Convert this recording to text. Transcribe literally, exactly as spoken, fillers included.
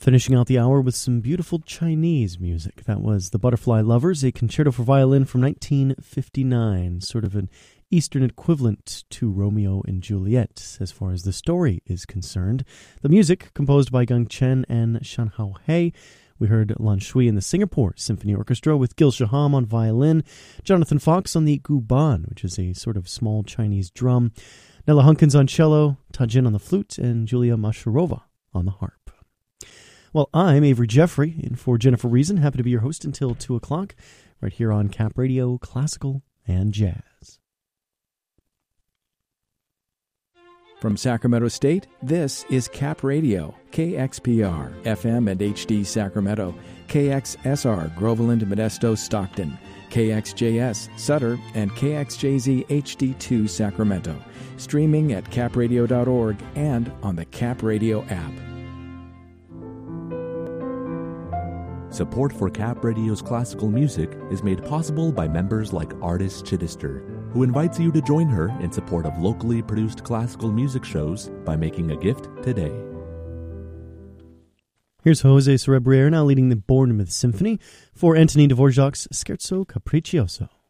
Finishing out the hour with some beautiful Chinese music. That was The Butterfly Lovers, a concerto for violin from nineteen fifty-nine, sort of an Eastern equivalent to Romeo and Juliet as far as the story is concerned. The music, composed by Gang Chen and Shan Hao He. We heard Lan Shui in the Singapore Symphony Orchestra with Gil Shaham on violin, Jonathan Fox on the guban, which is a sort of small Chinese drum, Nella Hunkins on cello, Tajin on the flute, and Julia Masharova on the harp. Well, I'm Avery Jeffrey, and for Jennifer Reason, happy to be your host until two o'clock, right here on Cap Radio, Classical and Jazz. From Sacramento State, this is Cap Radio, K X P R, F M and H D Sacramento, K X S R, Groveland, Modesto, Stockton, K X J S, Sutter, and K X J Z H D two Sacramento, streaming at cap radio dot org and on the Cap Radio app. Support for Cap Radio's classical music is made possible by members like Artis Chittister, who invites you to join her in support of locally produced classical music shows by making a gift today. Here's Jose Cerebriere now leading the Bournemouth Symphony for Antonin Dvorak's Scherzo Capriccioso.